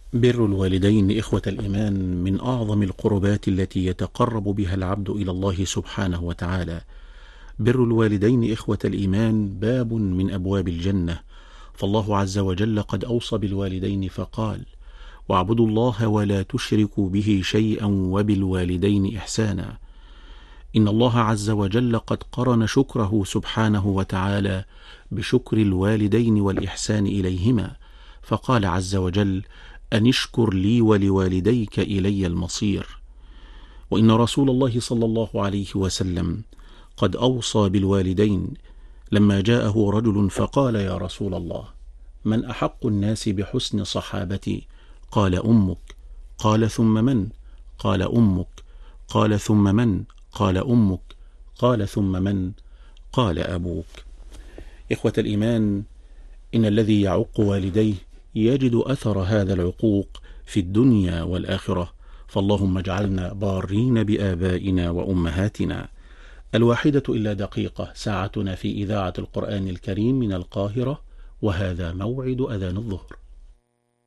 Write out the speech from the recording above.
بر الوالدين إخوة الإيمان من أعظم القربات التي يتقرب بها العبد إلى الله سبحانه وتعالى. بر الوالدين إخوة الإيمان باب من أبواب الجنة، فالله عز وجل قد أوصى بالوالدين فقال: واعبدوا الله ولا تشركوا به شيئا وبالوالدين إحسانا. إن الله عز وجل قد قرن شكره سبحانه وتعالى بشكر الوالدين والإحسان إليهما، فقال عز وجل: أن اشكر لي ولوالديك إلي المصير. وإن رسول الله صلى الله عليه وسلم قد أوصى بالوالدين لما جاءه رجل فقال: يا رسول الله، من أحق الناس بحسن صحابتي؟ قال: أمك. قال: ثم من؟ قال: أمك. قال: ثم من؟ قال: أمك. قال: ثم من؟ قال: أبوك. إخوة الإيمان، إن الذي يعق والديه يجد أثر هذا العقوق في الدنيا والآخرة، فاللهم اجعلنا بارين بآبائنا وأمهاتنا. 1:01 ساعتنا في إذاعة القرآن الكريم من القاهرة، وهذا موعد أذان الظهر.